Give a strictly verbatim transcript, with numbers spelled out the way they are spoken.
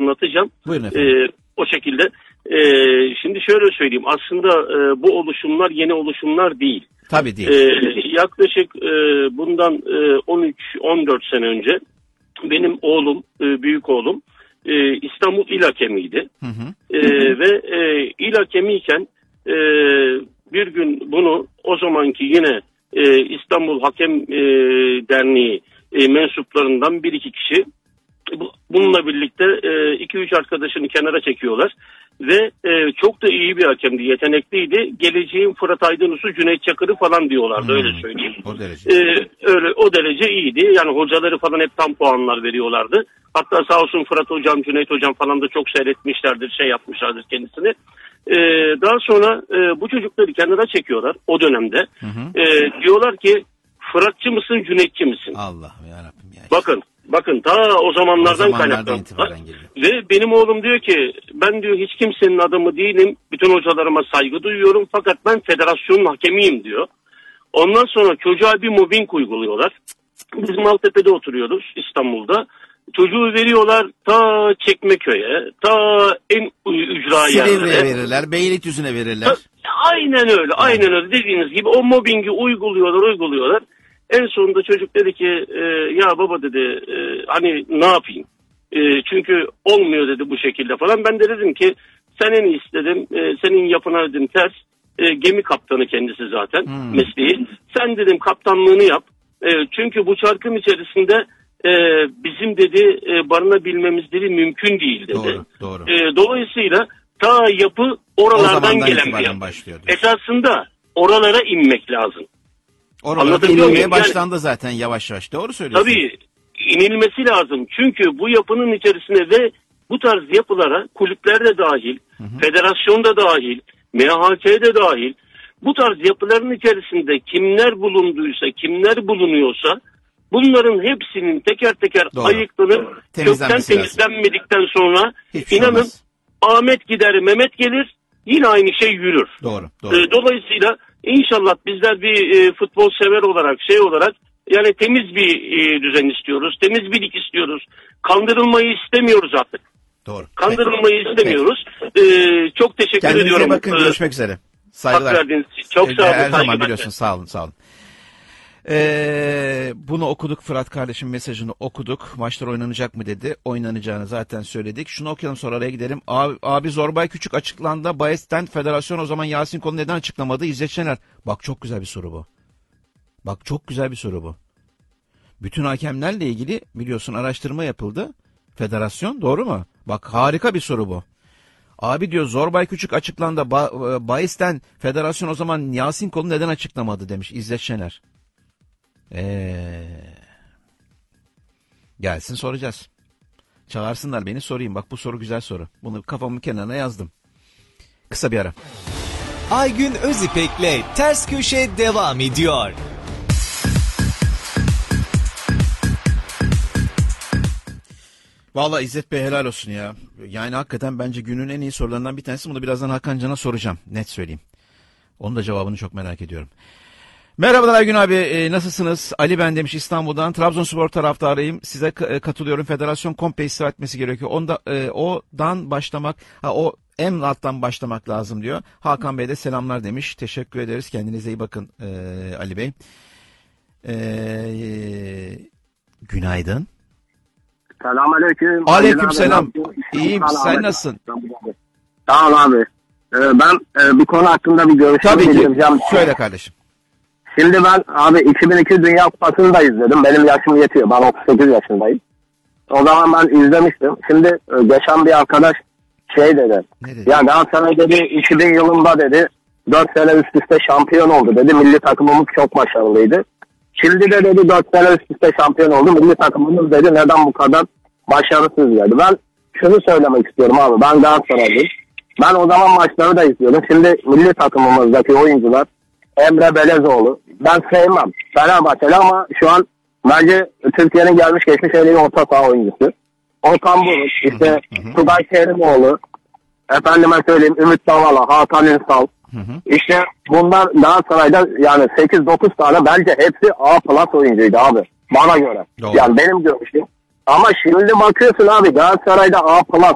anlatacağım. Buyurun efendim. E, o şekilde. E, şimdi şöyle söyleyeyim. Aslında e, bu oluşumlar yeni oluşumlar değil. Tabii değil. E, yaklaşık e, bundan e, on üç on dört sene önce benim oğlum, e, büyük oğlum e, İstanbul İl Hakemiydi. Hı hı. E, ve e, İl Hakemiyken e, bir gün bunu o zamanki yine e, İstanbul Hakem e, Derneği e, mensuplarından bir iki kişi bununla birlikte iki üç arkadaşını kenara çekiyorlar ve e, çok da iyi bir hakemdi, yetenekliydi. Geleceğin Fırat Aydınus'u, Cüneyt Çakır'ı falan diyorlardı, hmm, öyle söyleyeyim. O derece. E, öyle o derece iyiydi. Yani hocaları falan hep tam puanlar veriyorlardı. Hatta sağ olsun Fırat hocam, Cüneyt hocam falan da çok seyretmişlerdir, şey yapmışlardır kendisini. E, daha sonra e, bu çocukları kenara çekiyorlar o dönemde. Hı hı. E, diyorlar ki Fıratçı mısın, Cüneytçi misin? Allah'ım yarabbim ya. Bakın. Bakın ta o zamanlardan kaynaklı. Ve benim oğlum diyor ki ben diyor hiç kimsenin adamı değilim. Bütün hocalarıma saygı duyuyorum fakat ben federasyonun hakemiyim diyor. Ondan sonra çocuğa bir mobbing uyguluyorlar. Biz Maltepe'de oturuyoruz İstanbul'da. Çocuğu veriyorlar ta Çekmeköy'e, ta en ücra yerlere. Silivri'ye verirler, Beylikdüzü'ne verirler. Ta, aynen öyle, aynen öyle dediğiniz gibi o mobbingi uyguluyorlar, uyguluyorlar. En sonunda çocuk dedi ki e, ya baba dedi e, hani ne yapayım? E, çünkü olmuyor dedi bu şekilde falan. Ben de dedim ki sen en iyisi dedim e, senin yapına dedim ters. E, gemi kaptanı kendisi zaten hmm. mesleği. Sen dedim kaptanlığını yap. E, çünkü bu çarkın içerisinde e, bizim dedi e, barınabilmemiz dedi mümkün değil dedi. Doğru, doğru. E, dolayısıyla ta yapı oralardan gelen bir yapı. Esasında oralara inmek lazım. Oralarda inilmeye başlandı yani, zaten yavaş yavaş. Doğru söylüyorsun. Tabii inilmesi lazım. Çünkü bu yapının içerisine ve bu tarz yapılara kulüpler de dahil, hı hı. federasyon da dahil, M H K de dahil, bu tarz yapıların içerisinde kimler bulunduysa, kimler bulunuyorsa bunların hepsinin teker teker Doğru. ayıklanıp kökten temizlenmedikten sonra Hiç inanın olmaz. Ahmet gider, Mehmet gelir, yine aynı şey yürür. Doğru. doğru. Dolayısıyla İnşallah bizler bir e, futbol sever olarak şey olarak yani temiz bir e, düzen istiyoruz. Temiz bir lig istiyoruz. Kandırılmayı istemiyoruz artık. Doğru. Kandırılmayı Peki. istemiyoruz. E, çok teşekkür Kendinize ediyorum. Kendinize bakın. Görüşmek üzere. Saygılar. Hak verdiğiniz için. Çok sağ olun. Her zaman biliyorsun. Sağ olun. Sağ olun. Ee, bunu okuduk. Fırat kardeşim mesajını okuduk. Maçlar oynanacak mı dedi. Oynanacağını zaten söyledik. Şunu okuyalım sonra araya gidelim. Abi, abi Zorbay Küçük açıklandı. Bayes'ten federasyon o zaman Yasin Kol'u neden açıklamadı? İzzet Şener. Bak çok güzel bir soru bu. Bak çok güzel bir soru bu. Bütün hakemlerle ilgili biliyorsun araştırma yapıldı. Federasyon doğru mu? Bak harika bir soru bu. Abi diyor Zorbay Küçük açıklandı. Ba- Bayes'ten federasyon o zaman Yasin Kol'u neden açıklamadı demiş İzzet Şener. Ee, gelsin soracağız. Çağırsınlar beni sorayım. Bak bu soru güzel soru. Bunu kafamın kenarına yazdım. Kısa bir ara. Aygün Özipek'le Ters Köşe devam ediyor. Vallahi İzzet Bey helal olsun ya. Yani hakikaten bence günün en iyi sorularından bir tanesi. Bunu birazdan Hakan Can'a soracağım. Net söyleyeyim. Onun da cevabını çok merak ediyorum. Merhabalar Aygün abi, e, nasılsınız? Ali ben demiş İstanbul'dan. Trabzonspor taraftarıyım. Size k- katılıyorum. Federasyon komple istifa etmesi gerekiyor. Onda e, odan başlamak, ha, o en alttan başlamak lazım diyor. Hakan Bey de selamlar demiş. Teşekkür ederiz. Kendinize iyi bakın e, Ali Bey. E, e, günaydın. Selamünaleyküm. Aleyküm selam. İyiyim. Sen nasılsın? Sağ ol abi. Ee, ben e, bir konu hakkında bir görüşüm Tabii ki. Bildireceğim. Söyle kardeşim. Şimdi ben abi iki bin iki Dünya Kupası'nı da izledim. Benim yaşım yetiyor. Ben otuz sekiz yaşındayım. O zaman ben izlemiştim. Şimdi e, geçen bir arkadaş şey dedi. dedi? Ya Galatasaray dedi iki bin yılında dedi dört sene üst üste şampiyon oldu dedi. Milli takımımız çok başarılıydı. Şimdi de dedi dört sene üst üste şampiyon oldu. Milli takımımız dedi neden bu kadar başarısız geldi. Ben şunu söylemek istiyorum abi. Ben Galatasaraylıyım. Ben o zaman maçları da izliyordum. Şimdi milli takımımızdaki oyuncular Emre Belezoğlu. Ben sevmem Fenerbahçeli ama şu an bence Türkiye'nin gelmiş geçmiş en iyi orta saha oyuncusu. Okan Buruk, işte Tugay Kerimoğlu, efendime söyleyeyim Ümit Davala, Hakan Ünsal. İşte bunlar Galatasaray'da yani sekiz dokuz tane bence hepsi A plus oyuncuydu abi. Bana göre. Doğru. Yani benim görüşüm. Ama şimdi bakıyorsun abi Galatasaray'da A plus